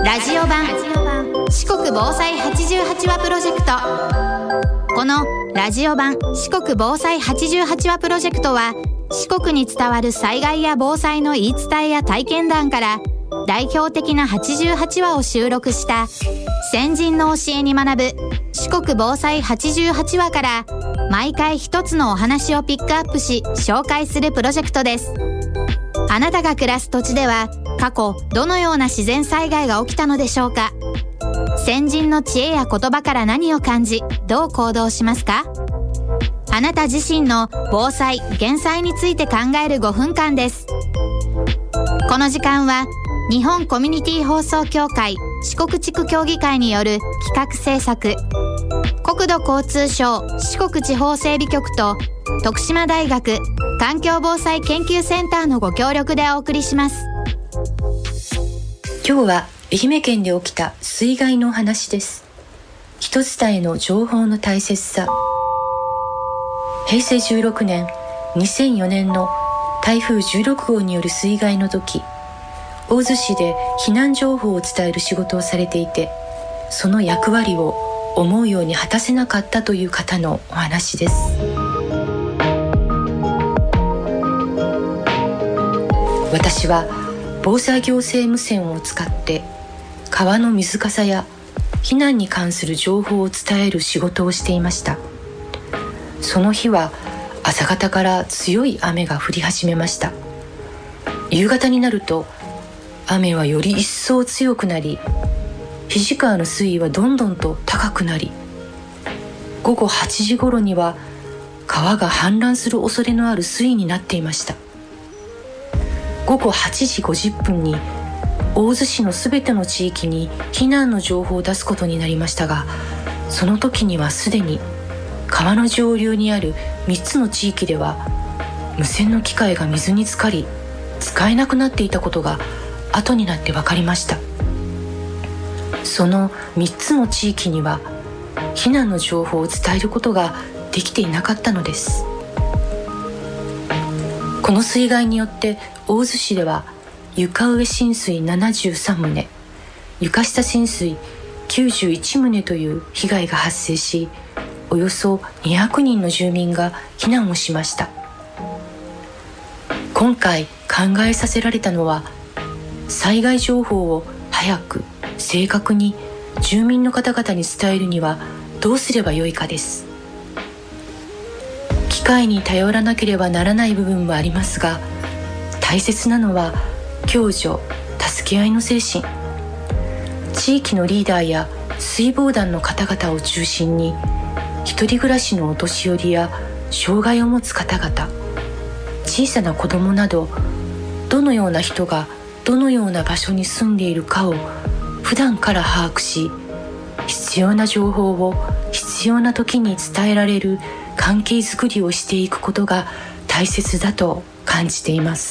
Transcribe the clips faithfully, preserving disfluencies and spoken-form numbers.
ラジオ版四国防災はちじゅうはちわプロジェクト。このラジオ版四国防災はちじゅうはちわプロジェクトは、四国に伝わる災害や防災の言い伝えや体験談から代表的なはちじゅうはちわを収録した先人の教えに学ぶ四国防災はちじゅうはちわから毎回一つのお話をピックアップし紹介するプロジェクトです。あなたが暮らす土地では過去どのような自然災害が起きたのでしょうか。先人の知恵や言葉から何を感じ、どう行動しますか。あなた自身の防災・減災について考えるごふんかんです。この時間は日本コミュニティ放送協会四国地区協議会による企画制作、国土交通省四国地方整備局と徳島大学環境防災研究センターのご協力でお送りします。 今日は愛媛県で起きた水害のお話です。人伝えの情報の大切さ。へいせいじゅうろくねん、にせんよねんの台風じゅうろくごうによる水害の時、大洲市で避難情報を伝える仕事をされていて、その役割を思うように果たせなかったという方のお話です。私は防災行政無線を使って川の水かさや避難に関する情報を伝える仕事をしていました。その日は朝方から強い雨が降り始めました。夕方になると雨はより一層強くなり、肱川の水位はどんどんと高くなり、ごごはちじ頃には川が氾濫する恐れのある水位になっていました。ごごはちじごじゅっぷんに大洲市のすべての地域に避難の情報を出すことになりましたが、その時にはすでに川の上流にあるみっつの地域では無線の機械が水に浸かり使えなくなっていたことが後になって分かりました。そのみっつの地域には避難の情報を伝えることができていなかったのです。この水害によって大洲市では床上浸水ななじゅうさんとう、床下浸水きゅうじゅういちとうという被害が発生し、およそにひゃくにんの住民が避難をしました。今回考えさせられたのは、災害情報を早く正確に住民の方々に伝えるにはどうすればよいかです。機械に頼らなければならない部分はありますが、大切なのは共助・助け合いの精神。地域のリーダーや水防団の方々を中心に、一人暮らしのお年寄りや障害を持つ方々、小さな子どもなど、どのような人がどのような場所に住んでいるかを普段から把握し、必要な情報を必要な時に伝えられる関係づくりをしていくことが大切だと感じています。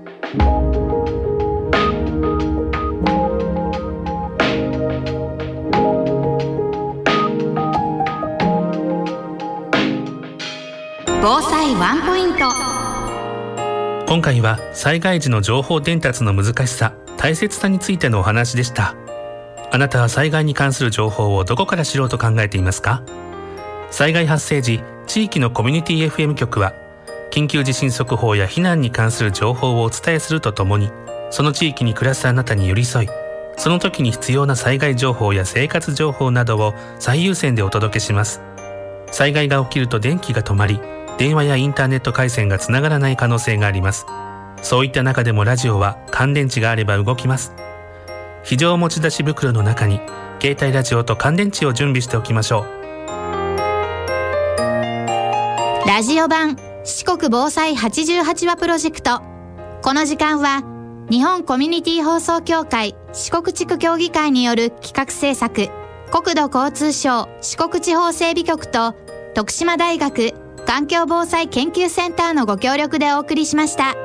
防災ワンポイント。 今回は災害時の情報伝達の難しさ、大切さについてのお話でした。あなたは災害に関する情報をどこから知ろうと考えていますか？災害発生時、地域のコミュニティ エフエム 局は緊急地震速報や避難に関する情報をお伝えするとともに、その地域に暮らすあなたに寄り添い、その時に必要な災害情報や生活情報などを最優先でお届けします。災害が起きると電気が止まり、電話やインターネット回線がつながらない可能性があります。そういった中でもラジオは乾電池があれば動きます。非常持ち出し袋の中に携帯ラジオと乾電池を準備しておきましょう。ラジオ版四国防災はちじゅうはちわプロジェクト。この時間は日本コミュニティ放送協会四国地区協議会による企画制作、国土交通省四国地方整備局と徳島大学環境防災研究センターのご協力でお送りしました。